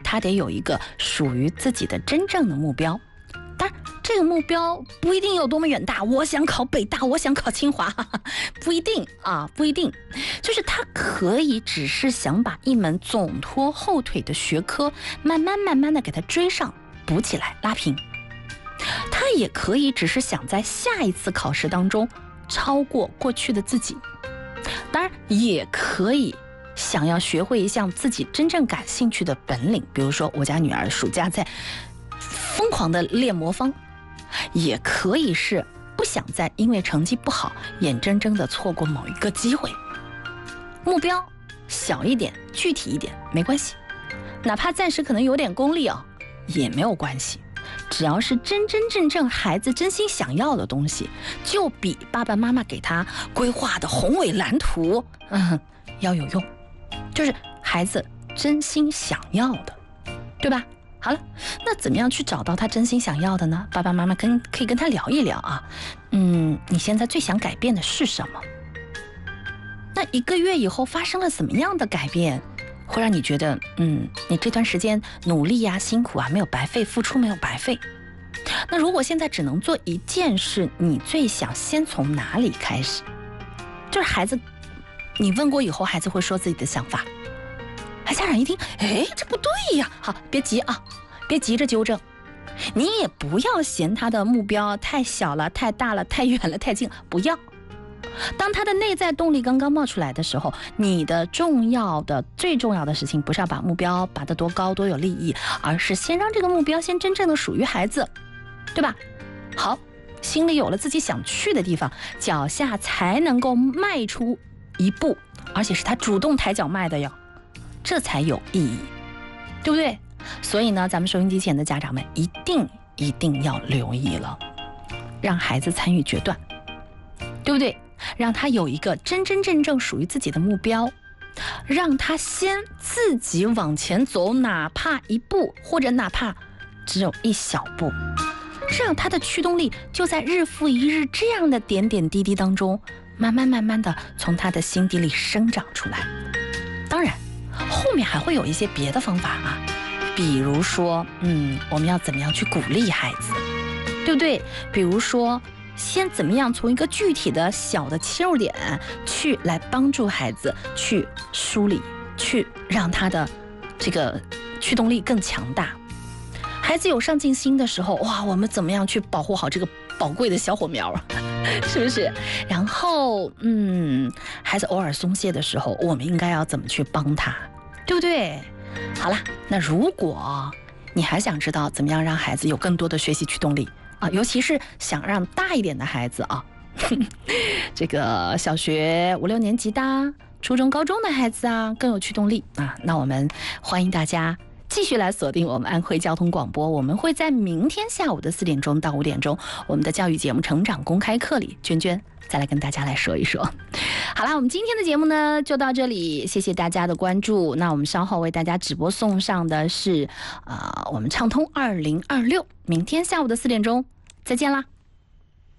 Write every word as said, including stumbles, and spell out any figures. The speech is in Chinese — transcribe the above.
他得有一个属于自己的真正的目标。当然这个目标不一定有多么远大，我想考北大，我想考清华，哈哈，不一定啊，不一定。就是他可以只是想把一门总拖后腿的学科慢慢慢慢的给他追上，补起来，拉平。他也可以只是想在下一次考试当中超过过去的自己。当然也可以想要学会一项自己真正感兴趣的本领，比如说我家女儿暑假在疯狂的练魔方，也可以是不想再因为成绩不好眼睁睁的错过某一个机会。目标小一点具体一点没关系，哪怕暂时可能有点功利啊，也没有关系，只要是真真正正孩子真心想要的东西，就比爸爸妈妈给他规划的宏伟蓝图嗯要有用，就是孩子真心想要的，对吧？好了，那怎么样去找到他真心想要的呢？爸爸妈妈跟可以跟他聊一聊啊。嗯，你现在最想改变的是什么？那一个月以后发生了怎么样的改变，会让你觉得，嗯，你这段时间努力啊、辛苦啊没有白费，付出没有白费？那如果现在只能做一件事，你最想先从哪里开始？就是孩子，你问过以后，孩子会说自己的想法。家长一听，哎，这不对呀！好，别急啊，别急着纠正，你也不要嫌他的目标太小了、太大了、太远了、太近，不要。当他的内在动力刚刚冒出来的时候，你的重要的、最重要的事情，不是要把目标拔得多高、多有利益，而是先让这个目标先真正的属于孩子，对吧？好，心里有了自己想去的地方，脚下才能够迈出一步，而且是他主动抬脚迈的哟。这才有意义，对不对？所以呢，咱们收音机前的家长们一定一定要留意了，让孩子参与决断，对不对？让他有一个真真正正属于自己的目标，让他先自己往前走，哪怕一步，或者哪怕只有一小步，这样他的驱动力就在日复一日这样的点点滴滴当中，慢慢慢慢的从他的心底里生长出来。当然后面还会有一些别的方法啊，比如说，嗯，我们要怎么样去鼓励孩子，对不对？比如说，先怎么样从一个具体的小的切入点去来帮助孩子去梳理，去让他的这个驱动力更强大。孩子有上进心的时候，哇，我们怎么样去保护好这个宝贵的小火苗啊？是不是？然后，嗯，孩子偶尔松懈的时候，我们应该要怎么去帮他，对不对？好了，那如果你还想知道怎么样让孩子有更多的学习驱动力啊，尤其是想让大一点的孩子啊，这个小学五六年级的、初中、高中的孩子啊，更有驱动力啊，那我们欢迎大家继续来锁定我们安徽交通广播，我们会在明天下午的四点钟到五点钟，我们的教育节目《成长公开课》里，娟娟再来跟大家来说一说。好啦，我们今天的节目呢就到这里，谢谢大家的关注。那我们稍后为大家直播送上的是，呃，我们畅通二零二六，明天下午的四点钟，再见啦。